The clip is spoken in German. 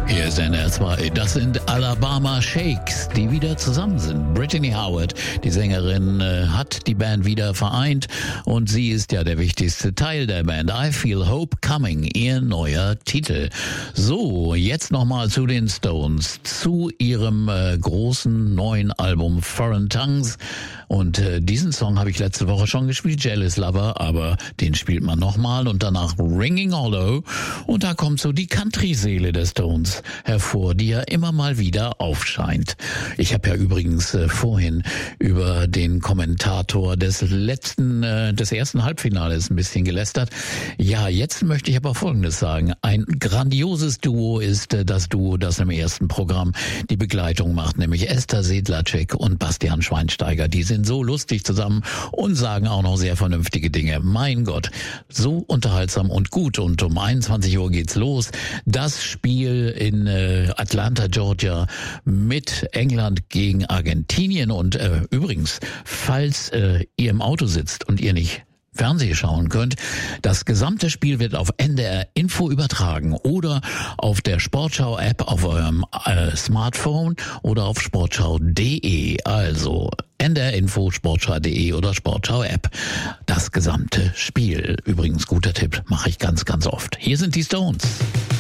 Hier ist NR2. Das sind Alabama Shakes, die wieder zusammen sind. Brittany Howard, die Sängerin, hat die Band wieder vereint und sie ist ja der wichtigste Teil der Band. I Feel Hope Coming, ihr neuer Titel. So, jetzt nochmal zu den Stones, zu ihrem großen neuen Album Foreign Tongues. Und diesen Song habe ich letzte Woche schon gespielt, Jealous Lover, aber den spielt man nochmal und danach Ringing Hollow. Und da kommt so die Country-Seele der Stones hervor, die ja immer mal wieder aufscheint. Ich habe ja übrigens vorhin über den Kommentator des ersten Halbfinales ein bisschen gelästert. Ja, jetzt möchte ich aber Folgendes sagen. Ein grandioses Duo ist das Duo, das im ersten Programm die Begleitung macht, nämlich Esther Sedlacek und Bastian Schweinsteiger. Die sind so lustig zusammen und sagen auch noch sehr vernünftige Dinge. Mein Gott, so unterhaltsam und gut. Und um 21 Uhr geht's los. Das Spiel in Atlanta, Georgia mit England gegen Argentinien. Und übrigens, falls ihr im Auto sitzt und ihr nicht Fernsehen schauen könnt, das gesamte Spiel wird auf NDR Info übertragen oder auf der Sportschau-App auf eurem Smartphone oder auf sportschau.de. Also NDR Info, sportschau.de oder Sportschau-App. Das gesamte Spiel. Übrigens, guter Tipp, mache ich ganz, ganz oft. Hier sind die Stones.